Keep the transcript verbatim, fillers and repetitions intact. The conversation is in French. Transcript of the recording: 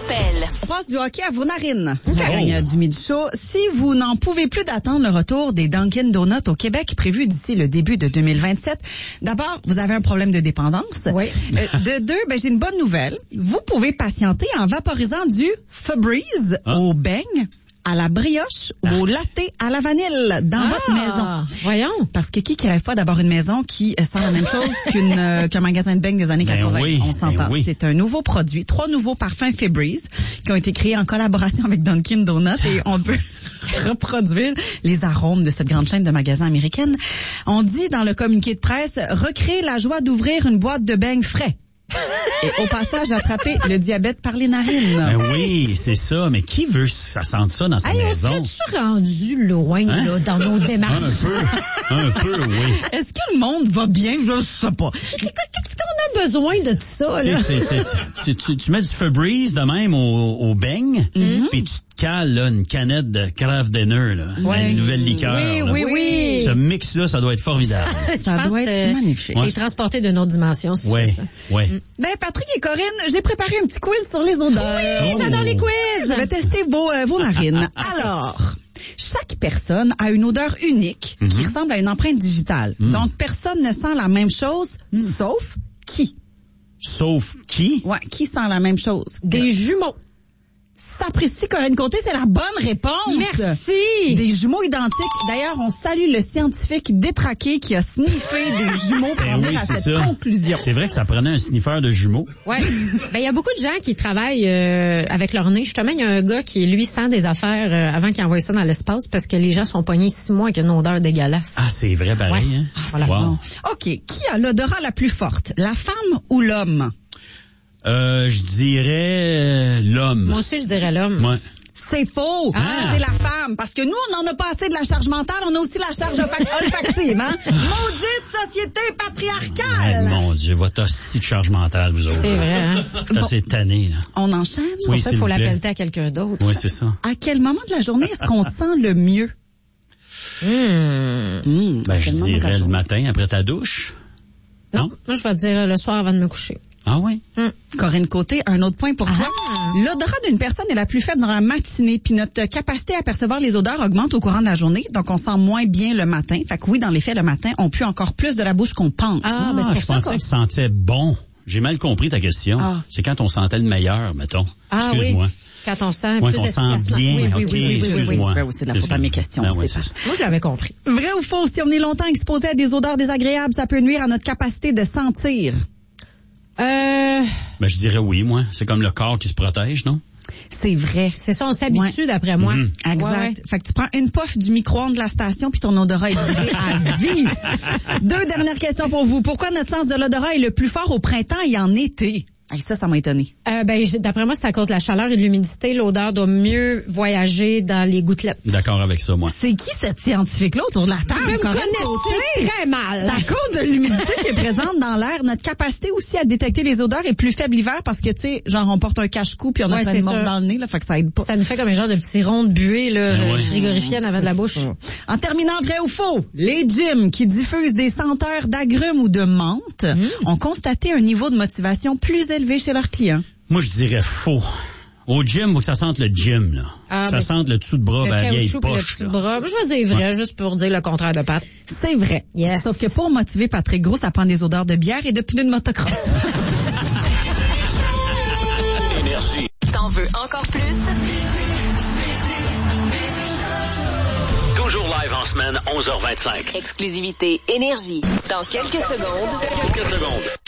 rappelle. On passe du hockey à vos narines. Okay. Oh. Du Midi Show. Si vous n'en pouvez plus d'attendre le retour des Dunkin' Donuts au Québec prévu d'ici le début de deux mille vingt-sept, d'abord, vous avez un problème de dépendance. Oui. Euh, de deux, ben, j'ai une bonne nouvelle. Vous pouvez patienter en vaporisant du Febreze ah. au beigne, à la brioche ou au latte à la vanille dans ah, votre maison. Voyons. Parce que qui qui rêve pas d'avoir une maison qui sent la même chose qu'une euh, qu'un magasin de beignes des années ben quatre-vingts. Oui, on s'entend. Ben oui. C'est un nouveau produit, trois nouveaux parfums Febreze qui ont été créés en collaboration avec Dunkin' Donuts et on peut reproduire les arômes de cette grande chaîne de magasins américaine. On dit dans le communiqué de presse, recréer la joie d'ouvrir une boîte de beignes frais. Et au passage, attraper le diabète par les narines. Ben oui, c'est ça. Mais qui veut que ça sente ça dans sa hey, maison? Est-ce que tu rendu loin hein? là, dans nos démarches? Un peu, un peu, oui. Est-ce que le monde va bien? Je sais pas. Qu'est-ce qu'on a besoin de tout ça, là? C'est, c'est, c'est, tu, tu mets du Febreze de même au, au beigne, mm-hmm. puis tu te cales là, une canette de Kraft Dinner, là, ouais. une nouvelle liqueur. Oui, là. oui, oui. Ce mix-là, ça doit être formidable. Ça doit être euh, magnifique. Et transporté d'une autre dimension, c'est ouais. ça. Oui, mm. Ben, Patrick et Corinne, j'ai préparé un petit quiz sur les odeurs. Oui, oh. j'adore les quiz. Je vais tester vos, euh, vos narines. Alors, chaque personne a une odeur unique mm-hmm. qui ressemble à une empreinte digitale. Mm. Donc, personne ne sent la même chose, mm. sauf qui? Sauf qui? Ouais, qui sent la même chose? Des jumeaux. S'apprécie, Corinne Côté, c'est la bonne réponse. Merci. Des jumeaux identiques. D'ailleurs, on salue le scientifique détraqué qui a sniffé des jumeaux pour en venir à cette ça. conclusion. C'est vrai que ça prenait un sniffer de jumeaux. Ouais. Ben il y a beaucoup de gens qui travaillent euh, avec leur nez. Justement, il y a un gars qui lui sent des affaires euh, avant qu'il envoie ça dans l'espace parce que les gens sont pognés six mois avec une odeur dégueulasse. Ah, c'est vrai, pareil. Ouais. Hein? Ah, voilà. Wow. Bon. OK. Qui a l'odorat la plus forte? La femme ou l'homme? Euh, je dirais euh, l'homme. Moi aussi, je dirais l'homme. Ouais. C'est faux. Ah. C'est la femme. Parce que nous, on n'en a pas assez de la charge mentale, on a aussi la charge olfactive, hein? Maudite société patriarcale! Ouais, mon Dieu, votre hostie de charge mentale, vous autres. C'est vrai, hein? C'est assez tanné, là. On enchaîne? C'est pour oui, ça qu'il faut l'appeler à quelqu'un d'autre. Oui, c'est ça. À quel moment de la journée est-ce qu'on sent le mieux? Mmh. Mmh. Ben, je dirais le matin, après ta douche. Non, non? moi, je vais te dire le soir avant de me coucher. Ah oui? Hum. Corinne Côté, un autre point pour ah. toi. L'odorat d'une personne est la plus faible dans la matinée, puis notre capacité à percevoir les odeurs augmente au courant de la journée, donc on sent moins bien le matin. Fait que oui, dans les faits, le matin, on pue encore plus de la bouche qu'on pense. Ah, ah ben c'est pour je ça pensais qu'on... que ça sentait bon. J'ai mal compris ta question. Ah. C'est quand on sentait le meilleur, mettons. Ah, excuse-moi. Oui. Quand on sent ouais, plus efficacement. Sent bien. Oui, oui, okay, oui, oui, oui, oui, oui. C'est, c'est de la faute à mes questions. Ben, c'est oui, ça. c'est Moi, je l'avais compris. Vrai ou faux, si on est longtemps exposé à des odeurs désagréables, ça peut nuire à notre capacité de sentir? Euh... Ben, je dirais oui, moi. C'est comme le corps qui se protège, non? C'est vrai. C'est ça, on s'habitue, ouais. d'après moi. Mm-hmm. Exact. Ouais, ouais. Fait que tu prends une puff du micro-ondes de la station puis ton odorat est brisé à vie. Deux dernières questions pour vous. Pourquoi notre sens de l'odorat est le plus fort au printemps et en été? Hey, ça, ça m'a étonné. Euh, ben, d'après moi, c'est à cause de la chaleur et de l'humidité. L'odeur doit mieux voyager dans les gouttelettes. D'accord avec ça, moi. C'est qui cette scientifique-là autour de la table? Vous me connaissez très mal. C'est à cause de l'humidité qui est présente dans l'air. Notre capacité aussi à détecter les odeurs est plus faible l'hiver parce que, tu sais, genre, on porte un cache-cou puis on a ouais, plein de morts dans le nez, là, fait que ça aide pas. Ça nous fait comme un genre de petit rond de buée, là, ben ouais. frigorifié en avant de la bouche. Ça. En terminant, vrai ou faux, les gyms qui diffusent des senteurs d'agrumes ou de menthe mmh. ont constaté un niveau de motivation plus élevé chez leurs clients. Moi, je dirais faux. Au gym, il faut que ça sente le gym, là. Ah, ça ben, sente le dessous de bras, ben, la vieille poche. Le bras. Je vais dire vrai, ouais. juste pour dire le contraire de Pat. C'est vrai. Yes. Sauf que pour motiver Patrick Gros, ça prend des odeurs de bière et de pneus de motocross. Énergie. T'en veux encore plus? Toujours live en semaine, onze heures vingt-cinq. Exclusivité Énergie. Dans quelques secondes. Quelques secondes.